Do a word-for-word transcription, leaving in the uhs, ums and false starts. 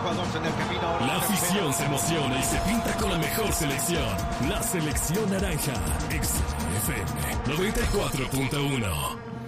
jugadores en el camino. La afición se emociona y se pinta con la mejor selección. La selección naranja. X F M noventa y cuatro punto uno.